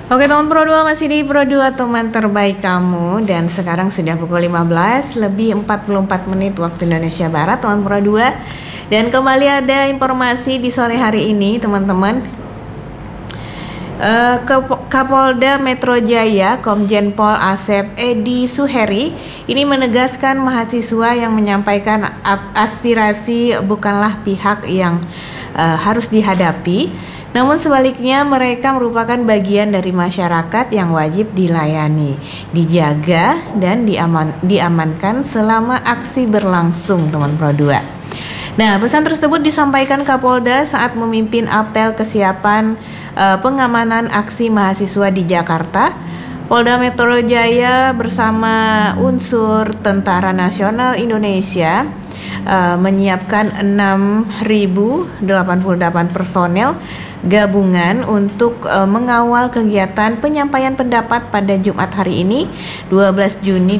Oke teman Pro 2, masih di Pro 2 teman terbaik kamu. Dan sekarang sudah pukul 15 lebih 44 menit waktu Indonesia Barat teman Pro 2. Dan kembali ada informasi di sore hari ini teman-teman. Kapolda Metro Jaya Komjen Pol Asep Edi Suheri ini menegaskan mahasiswa yang menyampaikan aspirasi bukanlah pihak yang harus dihadapi, namun sebaliknya mereka merupakan bagian dari masyarakat yang wajib dilayani, dijaga, dan diamankan selama aksi berlangsung teman Pro 2. Nah, pesan tersebut disampaikan Kapolda saat memimpin apel kesiapan pengamanan aksi mahasiswa di Jakarta. Polda Metro Jaya bersama unsur Tentara Nasional Indonesia menyiapkan 6.088 personel gabungan untuk mengawal kegiatan penyampaian pendapat pada Jumat hari ini 12 Juni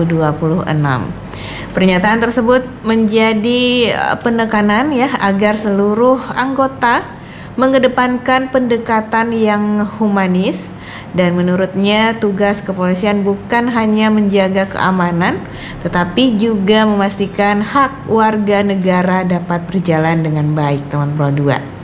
2026. Pernyataan tersebut menjadi penekanan agar seluruh anggota mengedepankan pendekatan yang humanis, dan menurutnya tugas kepolisian bukan hanya menjaga keamanan tetapi juga memastikan hak warga negara dapat berjalan dengan baik teman Pro 2.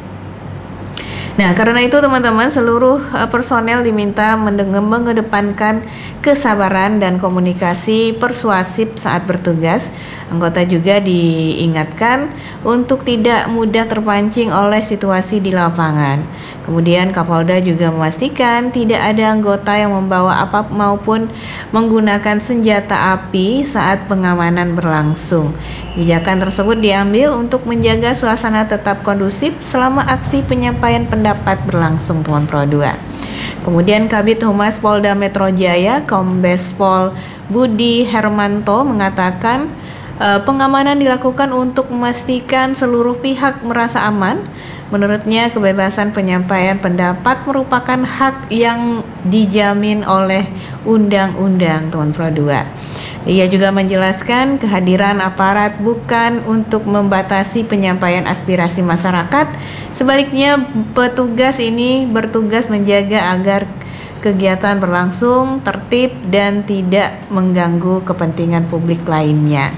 Nah, karena itu teman-teman, seluruh personel diminta mengedepankan kesabaran dan komunikasi persuasif saat bertugas. Anggota juga diingatkan untuk tidak mudah terpancing oleh situasi di lapangan. Kemudian Kapolda juga memastikan tidak ada anggota yang membawa maupun menggunakan senjata api saat pengamanan berlangsung. Kebijakan tersebut diambil untuk menjaga suasana tetap kondusif selama aksi penyampaian pendapat berlangsung teman Pro 2. Kemudian Kabid Humas Polda Metro Jaya Kombes Pol Budi Hermanto mengatakan pengamanan dilakukan untuk memastikan seluruh pihak merasa aman. Menurutnya kebebasan penyampaian pendapat merupakan hak yang dijamin oleh undang-undang teman Pro 2. Ia juga menjelaskan kehadiran aparat bukan untuk membatasi penyampaian aspirasi masyarakat. Sebaliknya, petugas ini bertugas menjaga agar kegiatan berlangsung tertib dan tidak mengganggu kepentingan publik lainnya.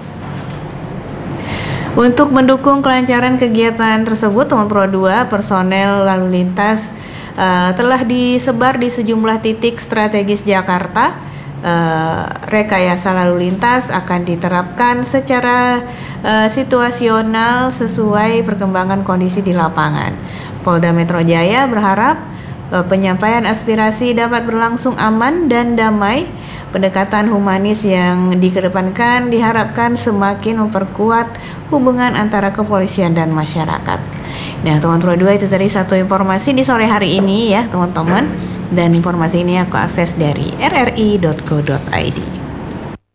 Untuk mendukung kelancaran kegiatan tersebut, teman Pro 2, personel lalu lintas telah disebar di sejumlah titik strategis Jakarta. Rekayasa lalu lintas akan diterapkan secara situasional sesuai perkembangan kondisi di lapangan. Polda Metro Jaya berharap penyampaian aspirasi dapat berlangsung aman dan damai. Pendekatan humanis yang dikedepankan diharapkan semakin memperkuat hubungan antara kepolisian dan masyarakat. Nah, teman Pro 2, itu tadi satu informasi di sore hari ini ya teman-teman. Dan informasi ini aku akses dari rri.co.id.